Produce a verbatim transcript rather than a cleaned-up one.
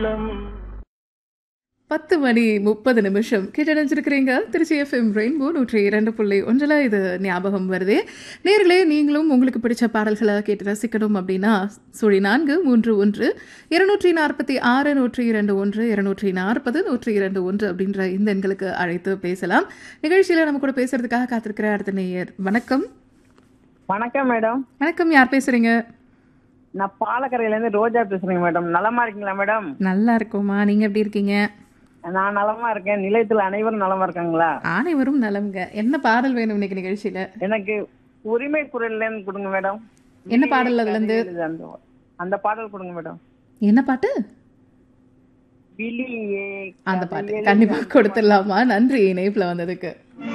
பத்து மணி முப்பது நிமிஷம் கேட்டடைஞ்சிருக்கிறீங்க திருச்சி எஃப்எம் ரெயின்போ நூற்றி இரண்டு புள்ளி ஒன்றில் இது ஞாபகம் வருது. நேர்களே, நீங்களும் உங்களுக்கு பிடிச்ச பாடல்களை கேட்டு ரசிக்கணும் அப்படின்னா சுழி நான்கு மூன்று ஒன்று இருநூற்றி நாற்பத்தி ஆறு நூற்றி இரண்டு ஒன்று இருநூற்றி நாற்பது நூற்றி இரண்டு ஒன்று அப்படின்ற இந்த எண்களுக்கு அழைத்து பேசலாம். நிகழ்ச்சியில் நம்ம கூட பேசுறதுக்காக காத்திருக்கிற அடுத்த நேயர். வணக்கம். வணக்கம் மேடம். வணக்கம், யார் பேசுறீங்க? நான் பாலக்கரையில இருந்து ரோஜா பேசுறேங்க மேடம். நலமா இருக்கீங்களா மேடம்? நல்லா இருக்கோமா, நீங்க எப்படி இருக்கீங்க? நான் நலமா இருக்கேன். நிலையத்துல அனைவரும் நலமா இருக்காங்களா? அனைவரும் நலம்ங்க. என்ன பாடல் வேணும் இன்னைக்கு நிகழ்ச்சியில? எனக்கு உரிமை குரல்ல இருந்து கொடுங்க மேடம். என்ன பாடல் அதுல இருந்து? அந்த அந்த பாடல் கொடுங்க மேடம். என்ன பாட்டு? விழியே அந்த பாட்டு கண்டிப்பா கொடுத்துடலாமா? நன்றி இணைப்புல வந்ததுக்கு.